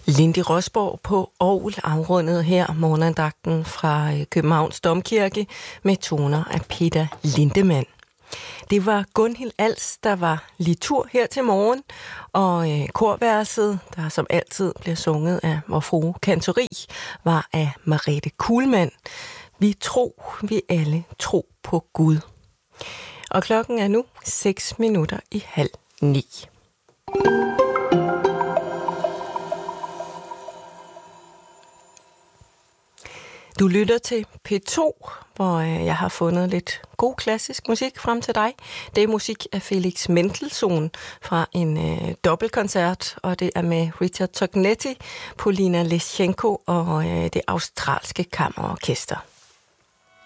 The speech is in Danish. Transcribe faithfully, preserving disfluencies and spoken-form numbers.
Lindy Rosborg på orgel afrundet her morgenandagten fra Københavns Domkirke med toner af Peter Lindemann. Det var Gunhild Als, der var litur her til morgen, og øh, korverset, der som altid bliver sunget af Vor Frue Kantori, var af Merete Kuhlmann. Vi tro, vi alle tro på Gud. Og klokken er nu seks minutter i halv ni. Du lytter til P to, hvor jeg har fundet lidt god klassisk musik frem til dig. Det er musik af Felix Mendelssohn fra en øh, dobbeltkoncert, og det er med Richard Tognetti, Polina Leschenko og øh, det australske kammerorkester.